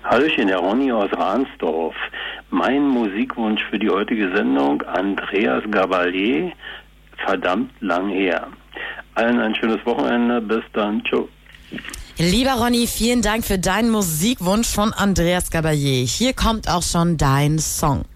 Hallöchen, der Ronny aus Ransdorf. Mein Musikwunsch für die heutige Sendung, Andreas Gabalier, verdammt lang her. Allen ein schönes Wochenende, bis dann, tschüss. Lieber Ronny, vielen Dank für deinen Musikwunsch von Andreas Gabalier. Hier kommt auch schon dein Song.